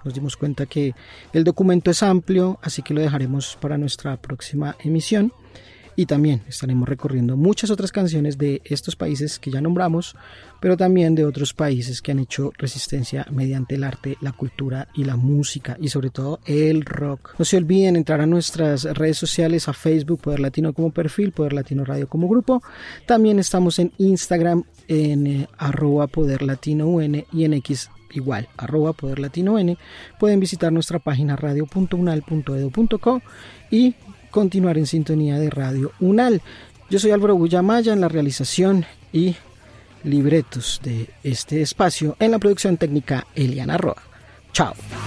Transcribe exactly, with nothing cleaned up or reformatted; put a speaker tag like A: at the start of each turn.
A: Nos dimos cuenta que el documento es amplio, así que lo dejaremos para nuestra próxima emisión. Y también estaremos recorriendo muchas otras canciones de estos países que ya nombramos, pero también de otros países que han hecho resistencia mediante el arte, la cultura y la música, y sobre todo el rock. No se olviden entrar a nuestras redes sociales, a Facebook, Poder Latino como perfil, Poder Latino Radio como grupo. También estamos en Instagram, en eh, arroba Poder Latino U N, y en X igual, arroba Poder Latino U N. Pueden visitar nuestra página radio punto unal punto edu punto co y continuar en sintonía de Radio UNAL. Yo soy Álvaro Bullamaya en la realización y libretos de este espacio, en la producción técnica Eliana Roa. Chao.